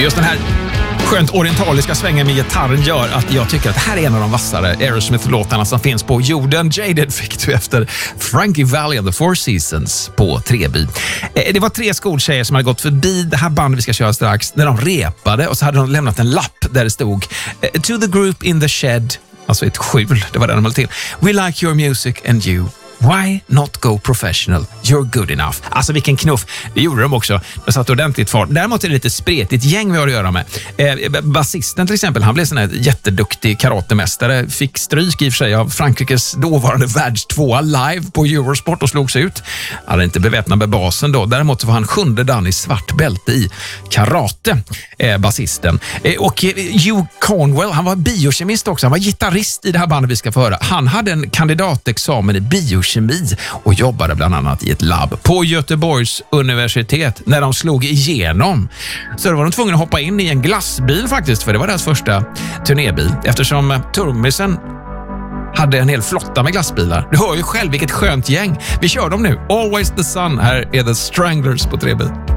Just den här skönt orientaliska svängen med gitarren gör att jag tycker att det här är en av de vassare Aerosmith-låtarna som finns på jorden. Jaded fick du efter Frankie Valli and the Four Seasons på Treby. Det var 3 skoltjejer som hade gått förbi det här bandet vi ska köra strax när de repade och så hade de lämnat en lapp där det stod To the group in the shed, alltså ett skjul, det var det de höll till. We like your music and you. Why not go professional? You're good enough. Alltså vilken knuff. Det gjorde de också. De satt ordentligt fart. Däremot är det lite spretigt gäng vi har att göra med. Basisten till exempel, han blev sån här jätteduktig karatemästare. Fick stryk i och för sig av Frankrikes dåvarande världstvåa live på Eurosport och slogs ut. Han hade inte beväpnad med basen då. Däremot var han 7:e dan i svart bälte i karate, basisten. Och Hugh Cornwell, han var biokemist också. Han var gitarrist i det här bandet vi ska få höra. Han hade en kandidatexamen i biokemi och jobbade bland annat i ett labb på Göteborgs universitet när de slog igenom. Så då var de tvungna att hoppa in i en glassbil faktiskt, för det var deras första turnébil, eftersom trummisen hade en hel flotta med glassbilar. Du hör ju själv vilket skönt gäng. Vi kör dem nu. Always the Sun, här är The Stranglers på Treby.